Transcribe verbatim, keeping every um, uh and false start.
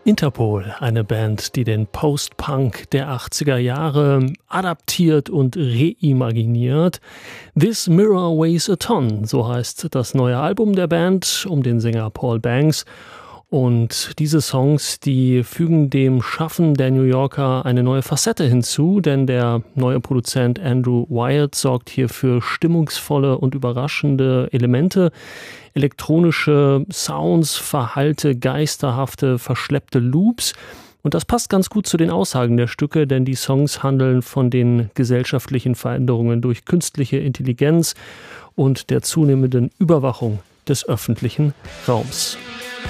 Interpol, eine Band, die den Post-Punk der achtziger Jahre adaptiert und reimaginiert. This Mirror Weighs a Ton, so heißt das neue Album der Band um den Sänger Paul Banks. Und diese Songs, die fügen dem Schaffen der New Yorker eine neue Facette hinzu, denn der neue Produzent Andrew Wyatt sorgt hier für stimmungsvolle und überraschende Elemente, elektronische Sounds, Verhalte, geisterhafte, verschleppte Loops. Und das passt ganz gut zu den Aussagen der Stücke, denn die Songs handeln von den gesellschaftlichen Veränderungen durch künstliche Intelligenz und der zunehmenden Überwachung des öffentlichen Raums.